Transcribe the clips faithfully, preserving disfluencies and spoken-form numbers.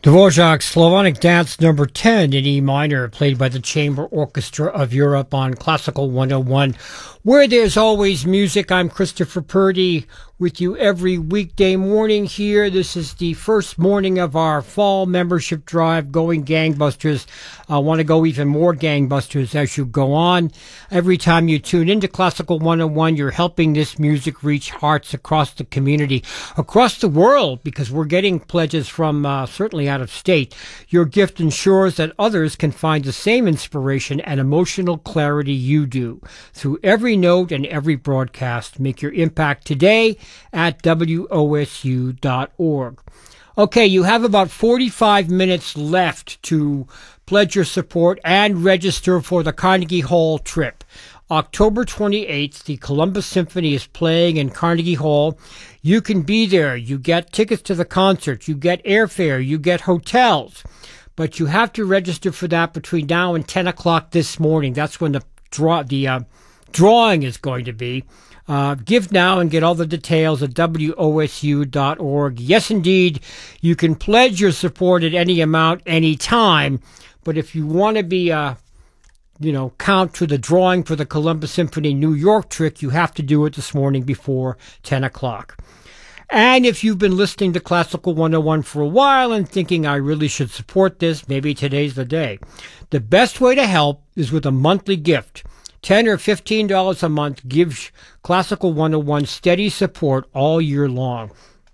Dvorak's Slavonic Dance number ten in E minor, played by the Chamber Orchestra of Europe on Classical one oh one, where there's always music. I'm Christopher Purdy with you every weekday morning here. This is the first morning of our fall membership drive, going gangbusters. I want to go even more gangbusters as you go on. Every time you tune into Classical one oh one, you're helping this music reach hearts across the community, across the world, because we're getting pledges from uh, certainly out of state. Your gift ensures that others can find the same inspiration and emotional clarity you do. Through every note and every broadcast, make your impact today at W O S U dot org. Okay, you have about forty-five minutes left to pledge your support and register for the Carnegie Hall trip. October twenty-eighth, the Columbus Symphony is playing in Carnegie Hall. You can be there. You get tickets to the concert. You get airfare. You get hotels. But you have to register for that between now and ten o'clock this morning. That's when the draw, the uh, drawing is going to be. Uh, give now and get all the details at W O S U dot org. Yes, indeed, you can pledge your support at any amount, any time. But if you want to be, uh, you know, count to the drawing for the Columbus Symphony New York trip, you have to do it this morning before ten o'clock. And if you've been listening to Classical one oh one for a while and thinking I really should support this, maybe today's the day. The best way to help is with a monthly gift. ten or fifteen dollars a month gives Classical one oh one steady support all year long.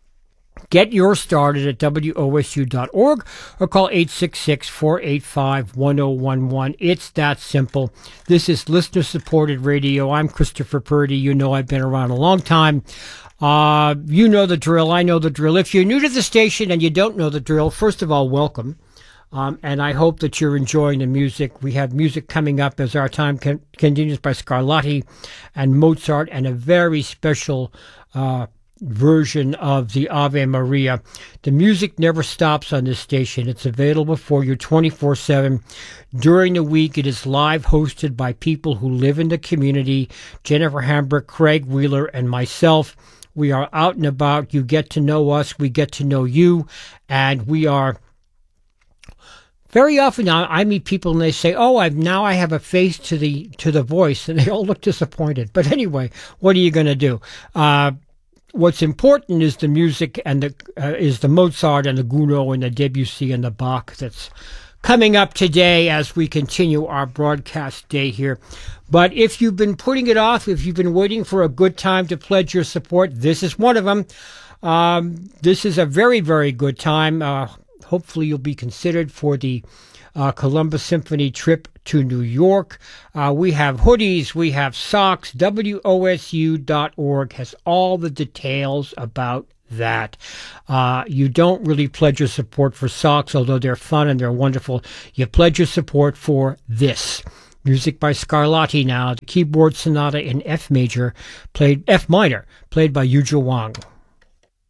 Get yours started at W O S U dot org or call eight six six, four eight five, one oh one one. It's that simple. This is listener-supported radio. I'm Christopher Purdy. You know I've been around a long time. Uh, you know the drill. I know the drill. If you're new to the station and you don't know the drill, first of all, welcome. Um, and I hope that you're enjoying the music. We have music coming up as our time con- continues by Scarlatti and Mozart, and a very special uh, version of the Ave Maria. The music never stops on this station. It's available for you twenty-four seven. During the week, it is live hosted by people who live in the community, Jennifer Hambrick, Craig Wheeler, and myself. We are out and about. You get to know us. We get to know you. And we are... Very often I meet people and they say, oh, I've now I have a face to the to the voice, and they all look disappointed. But anyway, what are you going to do? Uh, what's important is the music, and the uh, is the Mozart and the Gounod and the Debussy and the Bach that's coming up today as we continue our broadcast day here. But if you've been putting it off, if you've been waiting for a good time to pledge your support, this is one of them. Um, this is a very, very good time. Uh, Hopefully you'll be considered for the uh, Columbus Symphony trip to New York. Uh, we have hoodies, we have socks. W O S U dot org has all the details about that. Uh, you don't really pledge your support for socks, although they're fun and they're wonderful. You pledge your support for this. Music by Scarlatti now, the keyboard sonata in F major, played F minor, played by Yuja Wang.